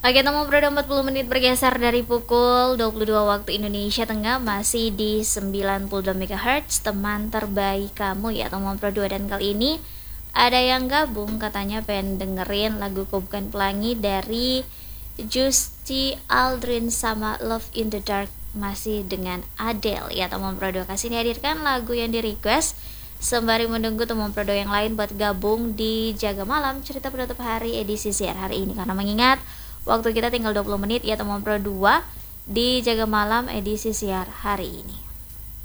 Oke, teman Pro 40 menit bergeser dari pukul 22 waktu Indonesia Tengah, masih di 92 MHz, teman terbaik kamu ya teman Pro 2. Dan kali ini ada yang gabung katanya pengen dengerin lagu Kau Bukan Pelangi dari Justy Aldrin sama Love in the Dark, masih dengan Adele ya teman Pro 2. Kasih dihadirkan lagu yang di request sembari menunggu teman Pro 2 yang lain buat gabung di Jaga Malam cerita penutup hari edisi siar hari ini, karena mengingat waktu kita tinggal 20 menit ya teman Pro 2 di Jaga Malam edisi siar hari ini.